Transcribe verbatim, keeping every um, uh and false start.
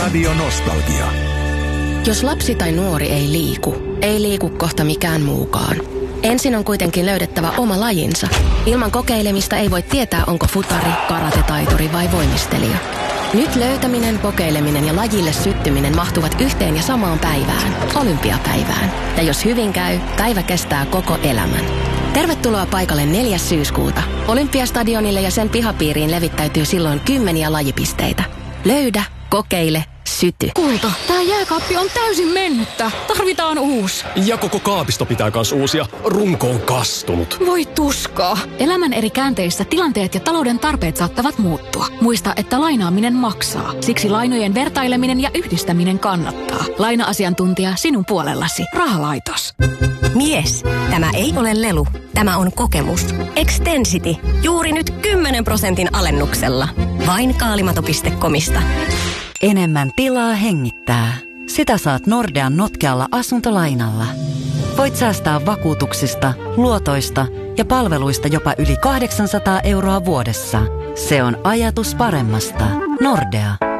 Radio Nostalgia. Jos lapsi tai nuori ei liiku, ei liiku kohta mikään muukaan. Ensin on kuitenkin löydettävä oma lajinsa. Ilman kokeilemista ei voi tietää, onko futari, karatetaituri vai voimistelija. Nyt löytäminen, kokeileminen ja lajille syttyminen mahtuvat yhteen ja samaan päivään, olympiapäivään. Ja jos hyvin käy, päivä kestää koko elämän. Tervetuloa paikalle neljäs syyskuuta. Olympiastadionille ja sen pihapiiriin levittäytyy silloin kymmeniä lajipisteitä. Löydä, kokeile, syty. Kulta, tää jääkaappi on täysin mennyttä. Tarvitaan uusi. Ja koko kaapisto pitää kans uusia. Runko on kastunut. Voi tuskaa. Elämän eri käänteissä tilanteet ja talouden tarpeet saattavat muuttua. Muista, että lainaaminen maksaa. Siksi lainojen vertaileminen ja yhdistäminen kannattaa. Laina-asiantuntija sinun puolellasi. Rahalaitos. Mies, tämä ei ole lelu. Tämä on kokemus. Extensity. Juuri nyt kymmenen prosentin alennuksella. Vain kaalimato piste comista. Enemmän tilaa hengittää. Sitä saat Nordean notkealla asuntolainalla. Voit säästää vakuutuksista, luotoista ja palveluista jopa yli kahdeksansataa euroa vuodessa. Se on ajatus paremmasta. Nordea.